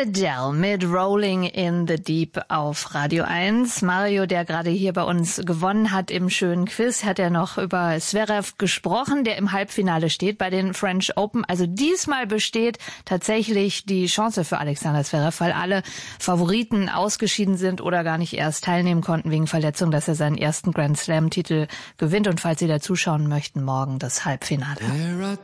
Adele mit Rolling in the Deep auf Radio 1. Mario, der gerade hier bei uns gewonnen hat im schönen Quiz, hat ja noch über Zverev gesprochen, der im Halbfinale steht bei den French Open. Also diesmal besteht tatsächlich die Chance für Alexander Zverev, weil alle Favoriten ausgeschieden sind oder gar nicht erst teilnehmen konnten wegen Verletzung, dass er seinen ersten Grand Slam-Titel gewinnt. Und falls Sie da zuschauen möchten, morgen das Halbfinale.